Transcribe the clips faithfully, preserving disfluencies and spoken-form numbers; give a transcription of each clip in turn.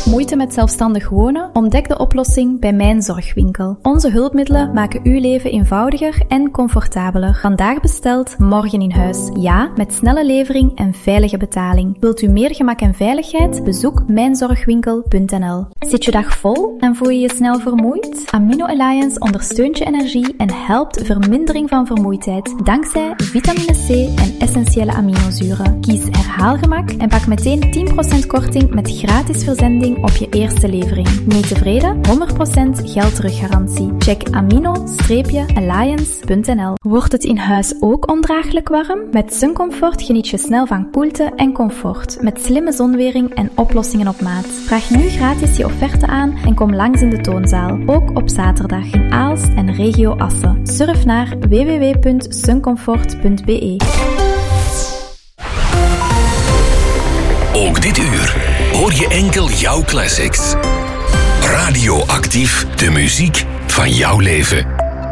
Moeite met zelfstandig wonen? Ontdek de oplossing bij Mijn Zorgwinkel. Onze hulpmiddelen maken uw leven eenvoudiger en comfortabeler. Vandaag besteld, morgen in huis. Ja, met snelle levering en veilige betaling. Wilt u meer gemak en veiligheid? Bezoek mijn zorgwinkel punt n l. Zit je dag vol en voel je je snel vermoeid? Amino Alliance ondersteunt je energie en helpt vermindering van vermoeidheid dankzij vitamine C en essentiële aminozuren. Kies herhaalgemak en pak meteen tien procent korting met gratis verzending op je eerste levering. Niet tevreden? honderd procent geld teruggarantie. Check amino alliance punt n l. Wordt het in huis ook ondraaglijk warm? Met Suncomfort geniet je snel van koelte en comfort. Met slimme zonwering en oplossingen op maat. Vraag nu gratis je offerte aan en kom langs in de toonzaal. Ook op zaterdag in Aalst en regio Assen. Surf naar w w w punt suncomfort punt b e. Ook dit uur hoor je enkel jouw classics. Radioactief, de muziek van jouw leven.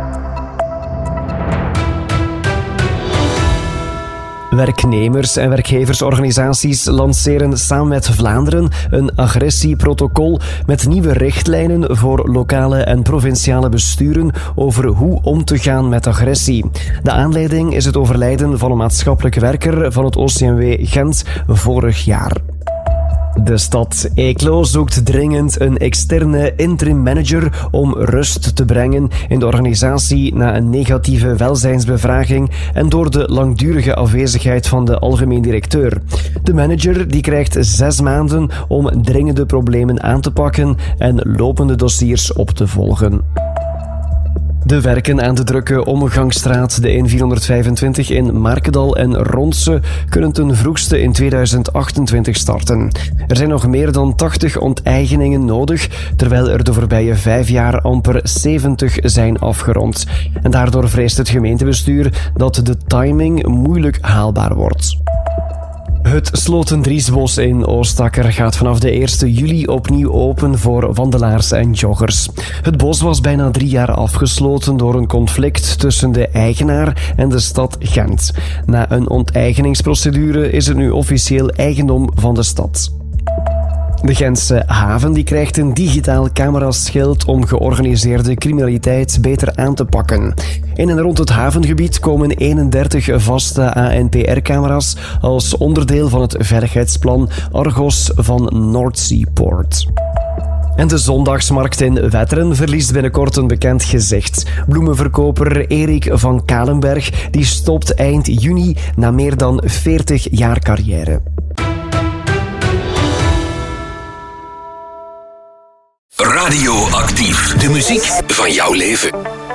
Werknemers- en werkgeversorganisaties lanceren samen met Vlaanderen een agressieprotocol met nieuwe richtlijnen voor lokale en provinciale besturen over hoe om te gaan met agressie. De aanleiding is het overlijden van een maatschappelijk werker van het O C M W Gent vorig jaar. De stad Eeklo zoekt dringend een externe interim manager om rust te brengen in de organisatie na een negatieve welzijnsbevraging en door de langdurige afwezigheid van de algemeen directeur. De manager die krijgt zes maanden om dringende problemen aan te pakken en lopende dossiers op te volgen. De werken aan de drukke omgangsstraat de N vierhonderdvijfentwintig in Markendal en Ronse kunnen ten vroegste in tweeduizend achtentwintig starten. Er zijn nog meer dan tachtig onteigeningen nodig, terwijl er de voorbije vijf jaar amper zeventig zijn afgerond. En daardoor vreest het gemeentebestuur dat de timing moeilijk haalbaar wordt. Het Slotendriesbos in Oostakker gaat vanaf de eerste juli opnieuw open voor wandelaars en joggers. Het bos was bijna drie jaar afgesloten door een conflict tussen de eigenaar en de stad Gent. Na een onteigeningsprocedure is het nu officieel eigendom van de stad. De Gentse haven die krijgt een digitaal cameraschild om georganiseerde criminaliteit beter aan te pakken. In en rond het havengebied komen eenendertig vaste A N P R-camera's als onderdeel van het veiligheidsplan Argos van Noordseaport. En de zondagsmarkt in Wetteren verliest binnenkort een bekend gezicht. Bloemenverkoper Erik van Kalenberg die stopt eind juni na meer dan veertig jaar carrière. Radioactief, de muziek van jouw leven.